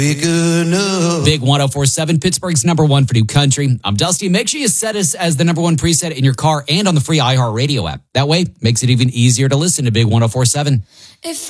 Big 104.7, Pittsburgh's number one for new country. I'm Dusty. Make sure you set us as the number one preset in your car and on the free iHeartRadio app. That way, makes it even easier to listen to Big 104.7.